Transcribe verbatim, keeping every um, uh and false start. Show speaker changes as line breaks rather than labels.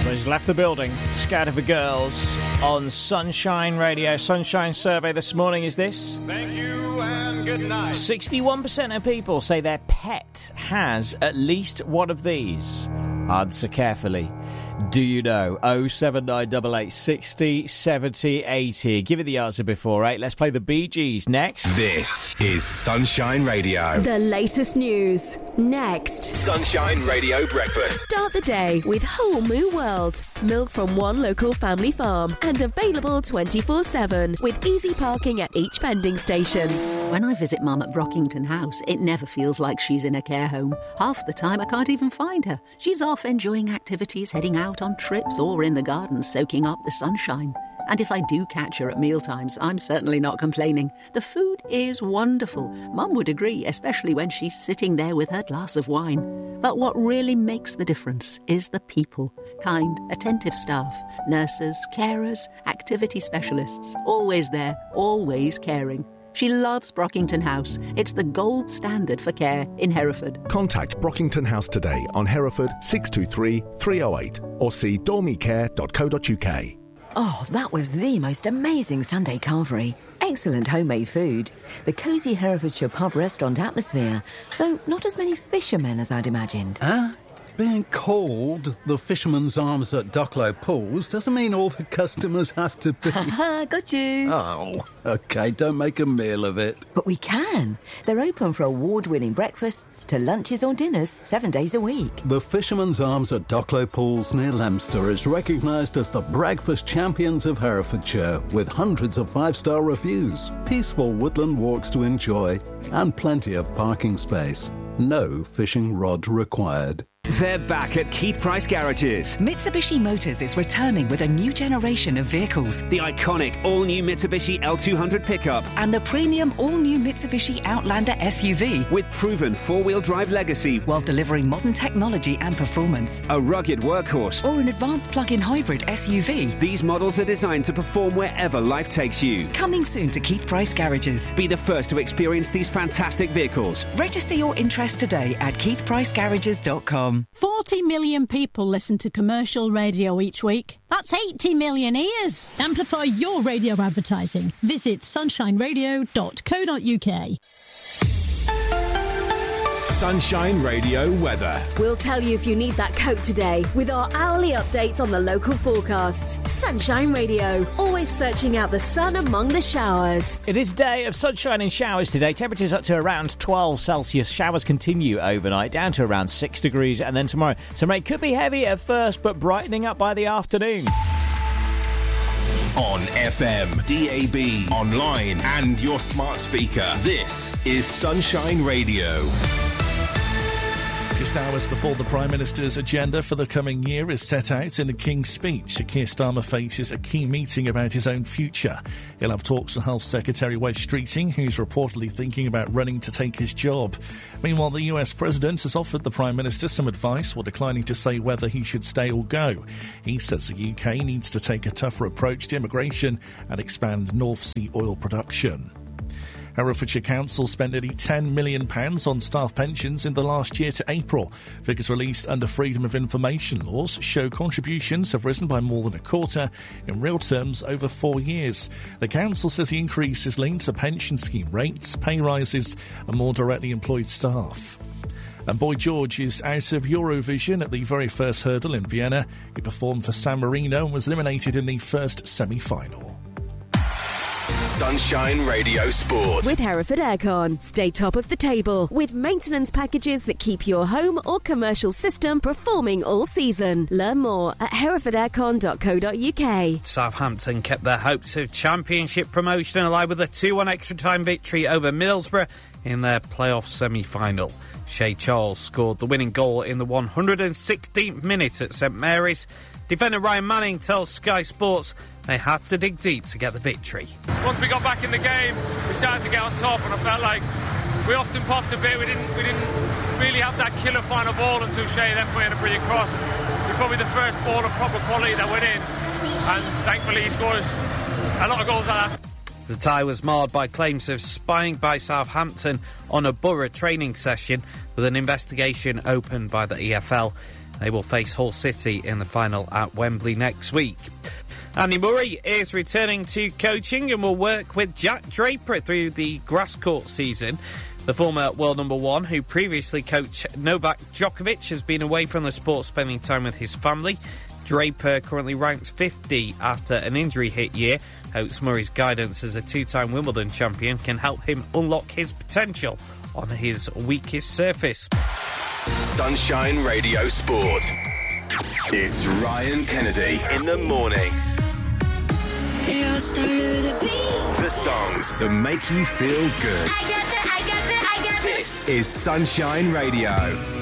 He's left the building. Scatter for Girls on Sunshine Radio. Sunshine survey this morning is this.
Thank you and good night.
sixty-one percent of people say their pet has at least one of these. Answer carefully. Do you know? oh seven nine eight eight sixty seventy eighty. Give it the answer before eight. Let's play the Bee Gees next.
This is Sunshine Radio.
The latest news next.
Sunshine Radio Breakfast.
Start the day with Whole Moo World. Milk from one local family farm and available twenty-four seven with easy parking at each vending station.
When I visit Mum at Brockington House, it never feels like she's in a care home. Half the time I can't even find her. She's off enjoying activities, heading out on trips or in the garden soaking up the sunshine. And if I do catch her at mealtimes, I'm certainly not complaining. The food is wonderful. Mum would agree, especially when she's sitting there with her glass of wine. But what really makes the difference is the people. Kind, attentive staff, nurses, carers, activity specialists. Always there, always caring. She loves Brockington House. It's the gold standard for care in Hereford.
Contact Brockington House today on Hereford six two three, three oh eight or see dormicare dot co dot uk.
Oh, that was the most amazing Sunday carvery. Excellent homemade food. The cosy Herefordshire pub restaurant atmosphere, though not as many fishermen as I'd imagined.
Huh? Being called the Fisherman's Arms at Ducklow Pools doesn't mean all the customers have to be...
Ha got you.
Oh, OK, don't make a meal of it.
But we can. They're open for award-winning breakfasts to lunches or dinners seven days a week.
The Fisherman's Arms at Ducklow Pools near Leominster is recognised as the breakfast champions of Herefordshire, with hundreds of five-star reviews, peaceful woodland walks to enjoy, and plenty of parking space. No fishing rod required.
They're back at Keith Price Garages.
Mitsubishi Motors is returning with a new generation of vehicles.
The iconic all-new Mitsubishi L two hundred pickup.
And the premium all-new Mitsubishi Outlander S U V.
With proven four-wheel drive legacy.
While delivering modern technology and performance.
A rugged workhorse.
Or an advanced plug-in hybrid S U V.
These models are designed to perform wherever life takes you.
Coming soon to Keith Price Garages.
Be the first to experience these fantastic vehicles.
Register your interest today at keith price garages dot com.
forty million people listen to commercial radio each week. That's eighty million ears. Amplify your radio advertising. Visit sunshine radio dot co dot uk.
Sunshine Radio weather.
We'll tell you if you need that coat today with our hourly updates on the local forecasts. Sunshine Radio, always searching out the sun among the showers.
It is a day of sunshine and showers today. Temperatures up to around twelve Celsius. Showers continue overnight, down to around six degrees. And then tomorrow, some rain could be heavy at first, but brightening up by the afternoon.
On F M, D A B, online and your smart speaker. This is Sunshine Radio.
Just hours before the Prime Minister's agenda for the coming year is set out in a King's speech, Keir Starmer faces a key meeting about his own future. He'll have talks with Health Secretary Wes Streeting, who's reportedly thinking about running to take his job. Meanwhile, the U S President has offered the Prime Minister some advice while declining to say whether he should stay or go. He says the U K needs to take a tougher approach to immigration and expand North Sea oil production. Herefordshire Council spent nearly ten million pounds on staff pensions in the last year to April. Figures released under Freedom of Information laws show contributions have risen by more than a quarter, in real terms over four years. The council says the increase is linked to pension scheme rates, pay rises and more directly employed staff. And Boy George is out of Eurovision at the very first hurdle in Vienna. He performed for San Marino and was eliminated in the first semi-final.
Sunshine Radio Sport.
With Hereford Aircon, stay top of the table with maintenance packages that keep your home or commercial system performing all season. Learn more at hereford aircon dot co dot uk.
Southampton kept their hopes of championship promotion alive with a two one extra time victory over Middlesbrough in their playoff semi-final. Shay Charles scored the winning goal in the one hundred sixteenth minute at St Mary's. Defender Ryan Manning tells Sky Sports they had to dig deep to get the victory.
Once we got back in the game, we started to get on top, and I felt like we often puffed a bit. We didn't, we didn't really have that killer final ball until Shay then put in a brilliant cross. It was probably the first ball of proper quality that went in, and thankfully he scores a lot of goals like that.
The tie was marred by claims of spying by Southampton on a Borough training session, with an investigation opened by the E F L. They will face Hull City in the final at Wembley next week. Andy Murray is returning to coaching and will work with Jack Draper through the grass court season. The former world number one, who previously coached Novak Djokovic, has been away from the sport spending time with his family. Draper, currently ranked fifty after an injury-hit year, hopes Murray's guidance as a two-time Wimbledon champion can help him unlock his potential on his weakest surface.
Sunshine Radio Sport. It's Ryan Kennedy in the morning. The songs that make you feel good. This is Sunshine Radio.